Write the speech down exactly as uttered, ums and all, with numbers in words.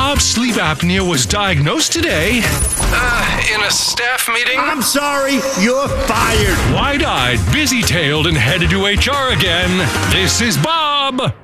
Bob's sleep apnea was diagnosed today. Uh, in a staff meeting. I'm sorry, you're fired. Wide-eyed, busy-tailed, and headed to H R again. This is Bob.